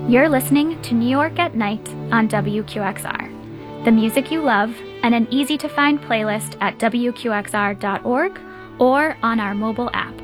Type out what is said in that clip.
You're listening to New York at Night on WQXR. The music you love and an easy-to-find playlist at WQXR.org or on our mobile app.